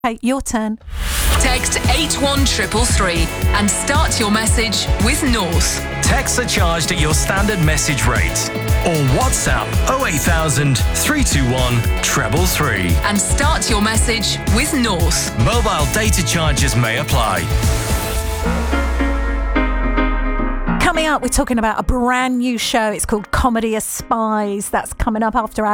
Okay, your turn. Text 81333 and start your message with North. Texts are charged at your standard message rate. Or WhatsApp 08000 321 333. And start your message with North. Mobile data charges may apply. Coming up, we're talking about a brand new show. It's called Comedy as Spies. That's coming up after our